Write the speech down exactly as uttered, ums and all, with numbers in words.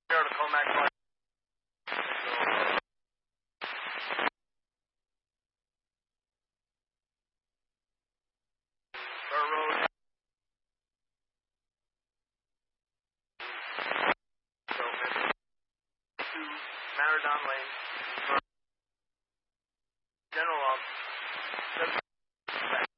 Zero to Comac Park. Third road. So, two, Maradon Lane.